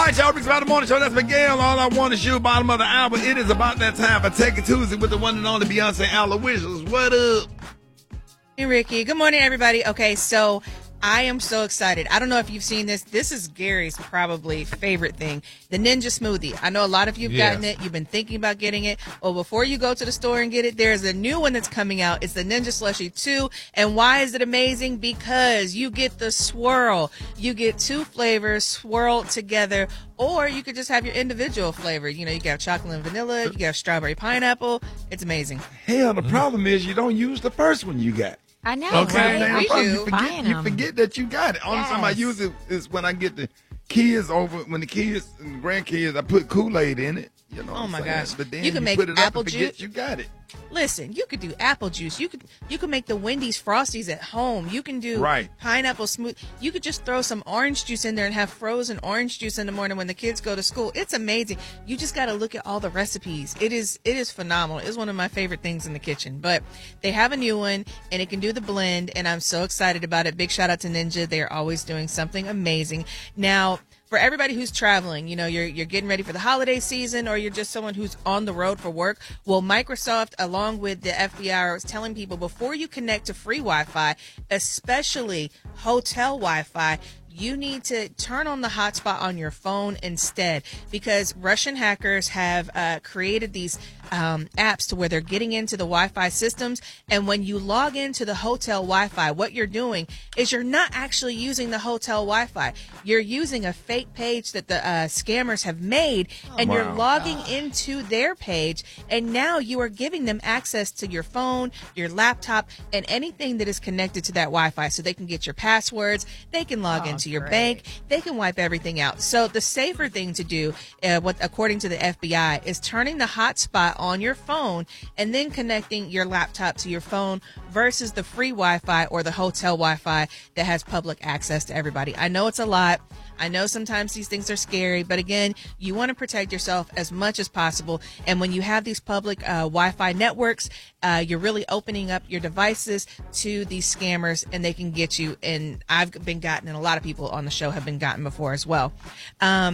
right, y'all. It's about the morning show. That's Miguel. All I want is you. Bottom of the hour. It is about that time for Take It Tuesday with the one and only Beyonce Aloysius. What up? Hey, Ricky. Good morning, everybody. Okay, so I am so excited. I don't know if you've seen this. This is Gary's probably favorite thing, the Ninja Smoothie. I know a lot of you have gotten it. You've been thinking about getting it. Well, before you go to the store and get it, there's a new one that's coming out. It's the Ninja Slushie 2. And why is it amazing? Because you get the swirl. You get two flavors swirled together, or you could just have your individual flavor. You know, you got chocolate and vanilla. You got strawberry pineapple. It's amazing. Hell, the problem is you don't use the first one you got. I know. Okay, Right? you forget that you got it. Only time I use it is when I get the kids over. When the kids and the grandkids, I put Kool-Aid in it. You know. Oh my gosh! But then you can make put it apple up and juice. forget you got it. Listen, you could do apple juice. You could make the Wendy's Frosties at home. You can do pineapple smooth. You could just throw some orange juice in there and have frozen orange juice in the morning when the kids go to school. It's amazing. You just got to look at all the recipes. It is phenomenal. It's one of my favorite things in the kitchen. But they have a new one and it can do the blend, and I'm so excited about it. Big shout out to Ninja. They're always doing something amazing. Now, for everybody who's traveling, you know, you're getting ready for the holiday season, or you're just someone who's on the road for work. Well, Microsoft, along with the FBI, is telling people before you connect to free Wi-Fi, especially hotel Wi-Fi, you need to turn on the hotspot on your phone instead, because Russian hackers have created these apps to where they're getting into the Wi-Fi systems. And when you log into the hotel Wi-Fi, what you're doing is you're not actually using the hotel Wi-Fi. You're using a fake page that the scammers have made, and you're logging into their page. And now you are giving them access to your phone, your laptop, and anything that is connected to that Wi-Fi, so they can get your passwords, they can log into your bank, they can wipe everything out. So the safer thing to do, according to the FBI, is turning the hotspot on your phone and then connecting your laptop to your phone versus the free Wi-Fi or the hotel Wi-Fi that has public access to everybody. I know it's a lot. I know sometimes these things are scary, but again, you want to protect yourself as much as possible. And when you have these public Wi-Fi networks, you're really opening up your devices to these scammers, and they can get you. And I've been gotten, and a lot of people on the show have been gotten before as well. How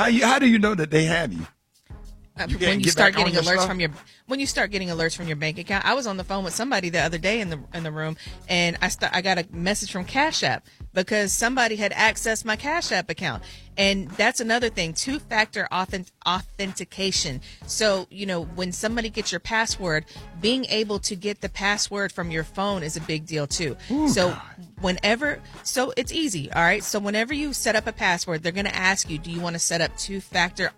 do you know that they have you? When you start getting alerts from your bank account. I was on the phone with somebody the other day in the room, and I got a message from Cash App because somebody had accessed my Cash App account. And that's another thing, two-factor authentication. So, you know, when somebody gets your password, being able to get the password from your phone is a big deal too. Ooh, so God. It's easy. All right. So whenever you set up a password, they're going to ask you, do you want to set up two-factor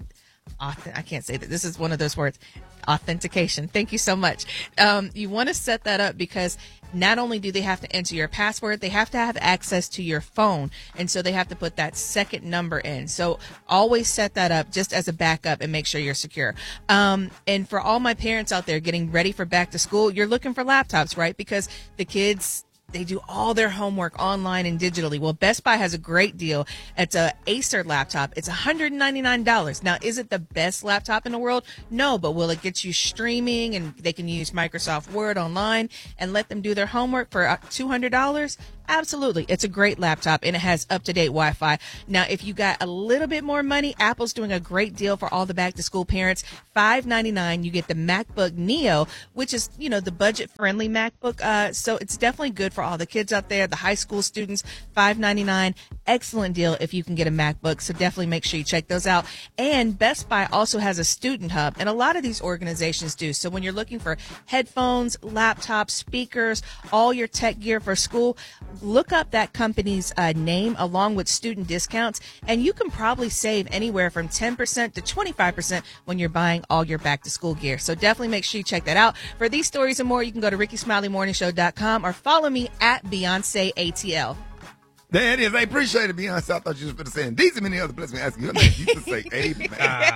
I can't say that. This is one of those words. Authentication. Thank you so much. You want to set that up because not only do they have to enter your password, they have to have access to your phone. And so they have to put that second number in. So always set that up just as a backup and make sure you're secure. And for all my parents out there getting ready for back to school, you're looking for laptops, right? Because the kids, they do all their homework online and digitally. Well, Best Buy has a great deal. It's a Acer laptop. It's $199. Now, is it the best laptop in the world? No, but will it get you streaming and they can use Microsoft Word online and let them do their homework for $200? Absolutely. It's a great laptop, and it has up-to-date Wi-Fi. Now, if you got a little bit more money, Apple's doing a great deal for all the back-to-school parents. $599, you get the MacBook Neo, which is, you know, the budget-friendly MacBook. So it's definitely good for all the kids out there, the high school students. $599, excellent deal if you can get a MacBook. So definitely make sure you check those out. And Best Buy also has a student hub, and a lot of these organizations do. So when you're looking for headphones, laptops, speakers, all your tech gear for school, look up that company's name along with student discounts, and you can probably save anywhere from 10% to 25% when you're buying all your back to school gear. So definitely make sure you check that out. For these stories and more, you can go to RickySmileyMorningShow.com or follow me at Beyonce ATL. There it is. I appreciate it, Beyonce. I thought you was going to say, and these and many other places. Ask you. You used to say, amen.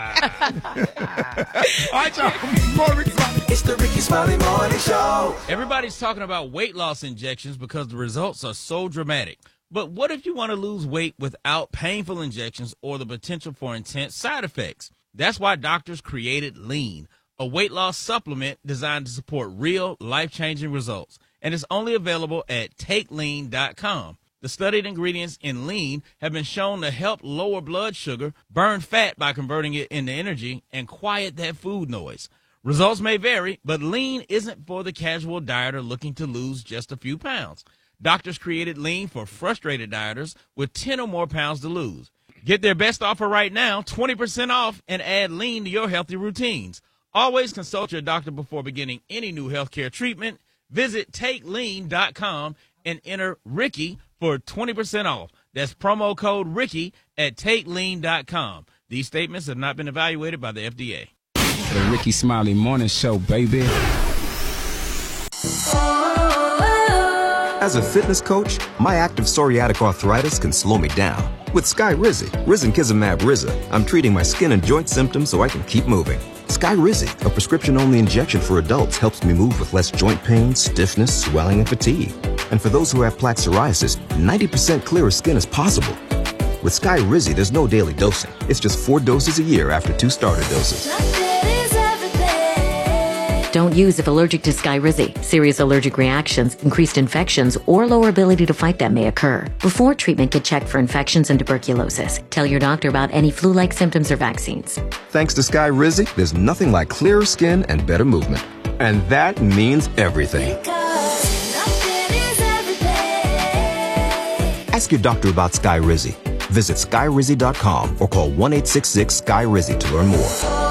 All right, y'all. More Ricky Smiley. It's the Ricky Smiley Morning Show. Everybody's talking about weight loss injections because the results are so dramatic. But what if you want to lose weight without painful injections or the potential for intense side effects? That's why doctors created Lean, a weight loss supplement designed to support real life-changing results. And it's only available at TakeLean.com. The studied ingredients in lean have been shown to help lower blood sugar, burn fat by converting it into energy, and quiet that food noise. Results may vary, but lean isn't for the casual dieter looking to lose just a few pounds. Doctors created lean for frustrated dieters with 10 or more pounds to lose. Get their best offer right now, 20% off, and add lean to your healthy routines. Always consult your doctor before beginning any new healthcare treatment. Visit TakeLean.com and enter Ricky for 20% off. That's promo code Ricky at TakeLean.com. These statements have not been evaluated by the FDA. The Ricky Smiley Morning Show, baby. As a fitness coach, my active psoriatic arthritis can slow me down. With Skyrizi, Risankizumab Rizza, I'm treating my skin and joint symptoms so I can keep moving. Skyrizi, a prescription-only injection for adults, helps me move with less joint pain, stiffness, swelling, and fatigue. And for those who have plaque psoriasis, 90% clearer skin is possible. With Skyrizi, there's no daily dosing. It's just 4 doses a year after 2 starter doses. Don't use if allergic to Skyrizi. Serious allergic reactions, increased infections, or lower ability to fight them may occur. Before treatment, get checked for infections and tuberculosis. Tell your doctor about any flu-like symptoms or vaccines. Thanks to Skyrizi, there's nothing like clearer skin and better movement. And that means everything. Ask your doctor about Skyrizi. Visit Skyrizi.com or call 1-866-SKY-RIZZI to learn more.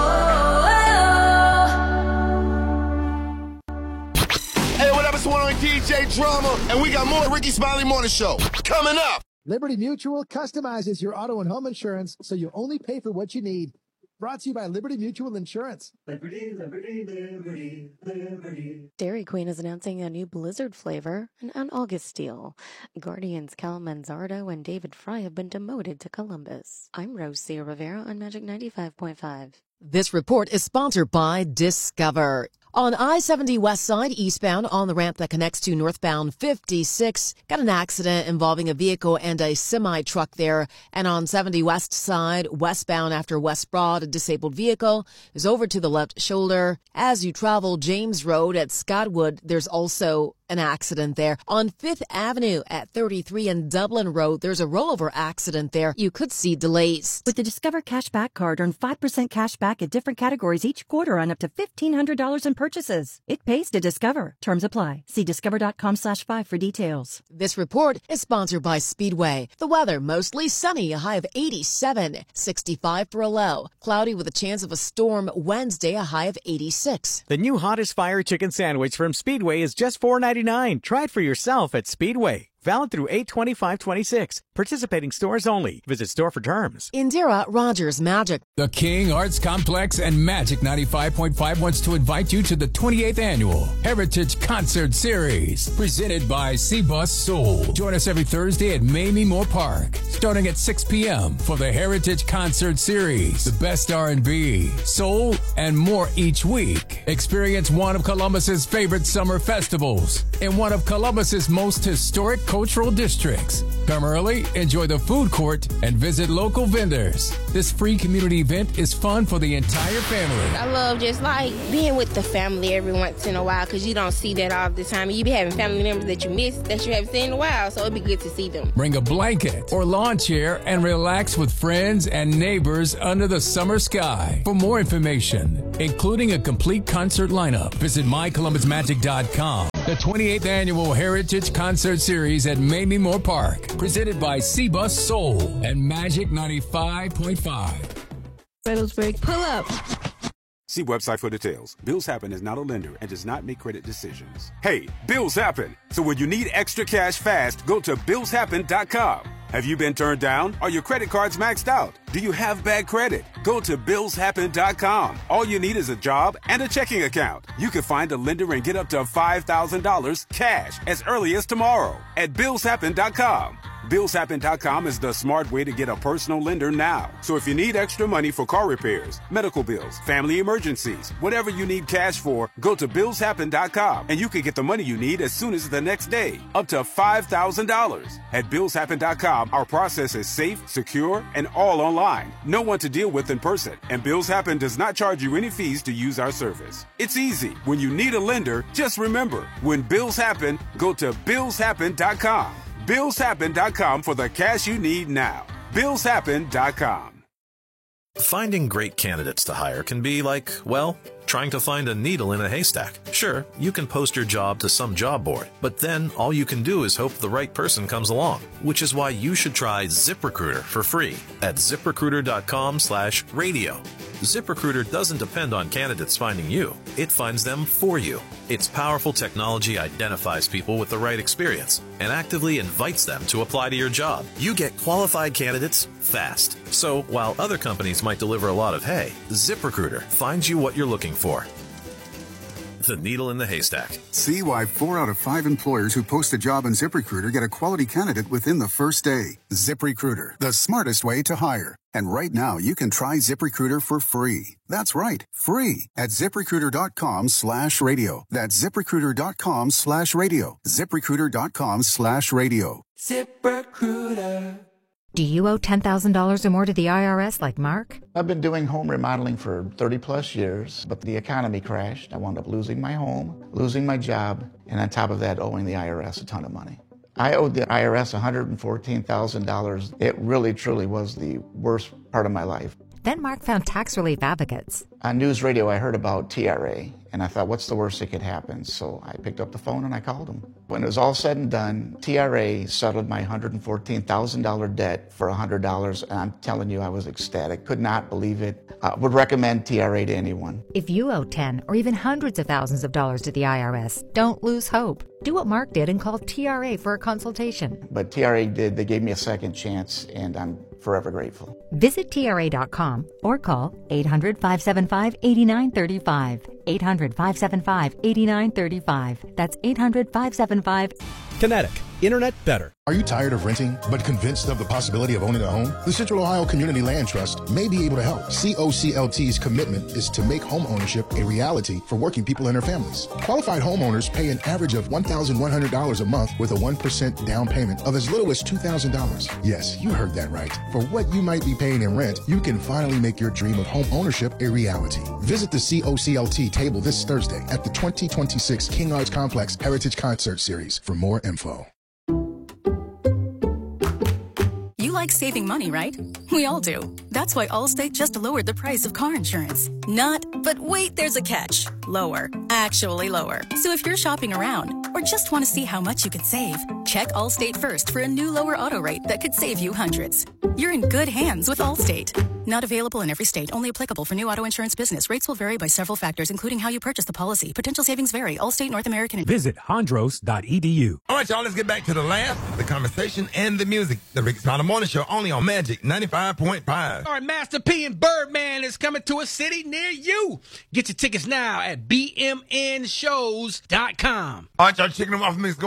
DJ Drama, and we got more Ricky Smiley Morning Show coming up. Liberty Mutual customizes your auto and home insurance so you only pay for what you need. Brought to you by Liberty Mutual Insurance. Liberty, liberty, liberty, liberty. Dairy Queen is announcing a new Blizzard flavor, an August deal. Guardians Cal Manzardo and David Fry have been demoted to Columbus. I'm Rosia Rivera on Magic 95.5. This report is sponsored by Discover. On I-70 West Side, eastbound on the ramp that connects to northbound 56, got an accident involving a vehicle and a semi-truck there. And on 70 West Side, westbound after West Broad, a disabled vehicle is over to the left shoulder. As you travel James Road at Scottwood, there's also an accident there. On 5th Avenue at 33 and Dublin Road, there's a rollover accident there. You could see delays. With the Discover Cashback Card, earn 5% cash back at different categories each quarter on up to $1,500 in purchases. It pays to Discover. Terms apply. See discover.com/5 for details. This report is sponsored by Speedway. The weather, mostly sunny, a high of 87, 65 for a low. Cloudy with a chance of a storm Wednesday, a high of 86. The new Hottest Fire Chicken Sandwich from Speedway is just $4.99. Try it for yourself at Speedway. Valid through 8/25/26. Participating stores only. Visit store for terms. Indira Rogers Magic. The King Arts Complex and Magic 95.5 wants to invite you to the 28th Annual Heritage Concert Series, presented by C-Bus Soul. Join us every Thursday at Mamie Moore Park, starting at 6 p.m. for the Heritage Concert Series. The best R&B, soul, and more each week. Experience one of Columbus's favorite summer festivals in one of Columbus's most historic cultural districts. Come early, enjoy the food court, and visit local vendors. This free community event is fun for the entire family. I love just like being with the family every once in a while because you don't see that all the time. You be having family members that you miss that you haven't seen in a while, so it'd be good to see them. Bring a blanket or lawn chair and relax with friends and neighbors under the summer sky. For more information, including a complete concert lineup, visit mycolumbusmagic.com. The 28th Annual Heritage Concert Series at Mamie Moore Park, presented by C-Bus Soul and Magic 95.5. Reynoldsburg, pull up. See website for details. Bills Happen is not a lender and does not make credit decisions. Hey, bills happen. So when you need extra cash fast, go to billshappen.com. Have you been turned down? Are your credit cards maxed out? Do you have bad credit? Go to billshappen.com. All you need is a job and a checking account. You can find a lender and get up to $5,000 cash as early as tomorrow at billshappen.com. BillsHappen.com is the smart way to get a personal lender now. So if you need extra money for car repairs, medical bills, family emergencies, whatever you need cash for, go to BillsHappen.com and you can get the money you need as soon as the next day, up to $5,000. At BillsHappen.com, our process is safe, secure, and all online. No one to deal with in person, and Bills Happen does not charge you any fees to use our service. It's easy. When you need a lender, just remember, when bills happen, go to BillsHappen.com. BillsHappen.com for the cash you need now. BillsHappen.com. Finding great candidates to hire can be like, well, trying to find a needle in a haystack. Sure, you can post your job to some job board, but then all you can do is hope the right person comes along, which is why you should try ZipRecruiter for free at ZipRecruiter.com/radio. ZipRecruiter doesn't depend on candidates finding you. It finds them for you. Its powerful technology identifies people with the right experience and actively invites them to apply to your job. You get qualified candidates fast. So while other companies might deliver a lot of hay, ZipRecruiter finds you what you're looking for. The needle in the haystack. See why 4 out of 5 employers who post a job on ZipRecruiter get a quality candidate within the first day. ZipRecruiter, the smartest way to hire. And right now, you can try ZipRecruiter for free. That's right, free at ZipRecruiter.com/radio. That's ZipRecruiter.com/radio. ZipRecruiter.com/radio. ZipRecruiter. Do you owe $10,000 or more to the IRS like Mark? I've been doing home remodeling for 30 plus years, but the economy crashed. I wound up losing my home, losing my job, and on top of that, owing the IRS a ton of money. I owed the IRS $114,000. It really, truly was the worst part of my life. Then Mark found Tax Relief Advocates. On news radio, I heard about TRA, and I thought, what's the worst that could happen? So I picked up the phone and I called them. When it was all said and done, TRA settled my $114,000 debt for $100, and I'm telling you, I was ecstatic. Could not believe it. Would recommend TRA to anyone. If you owe 10 or even hundreds of thousands of dollars to the IRS, don't lose hope. Do what Mark did and call TRA for a consultation. But TRA did. They gave me a second chance, and I'm forever grateful. Visit TRA.com or call 800-575-8935. 800-575-8935. That's 800-575. Kinetic. Internet better. Are you tired of renting, but convinced of the possibility of owning a home? The Central Ohio Community Land Trust may be able to help. COCLT's commitment is to make home ownership a reality for working people and their families. Qualified homeowners pay an average of $1,100 a month with a 1% down payment of as little as $2,000. Yes, you heard that right. For what you might be paying in rent, you can finally make your dream of home ownership a reality. Visit the COCLT table this Thursday at the 2026 King Arts Complex Heritage Concert Series for more info. You like saving money, right? We all do. That's why Allstate just lowered the price of car insurance. Not, but wait, there's a catch. Lower. Actually lower. So if you're shopping around or just want to see how much you could save, check Allstate first for a new lower auto rate that could save you hundreds. You're in good hands with Allstate. Not available in every state. Only applicable for new auto insurance business. Rates will vary by several factors, including how you purchase the policy. Potential savings vary. Allstate North American. Visit hondros.edu. All right, y'all, let's get back to the laugh, the conversation, and the music. The Ricky Smiley Morning Show, only on Magic 95.5. All right, Master P and Birdman is coming to a city near you. Get your tickets now at bmnshows.com. All right, y'all, checking them off.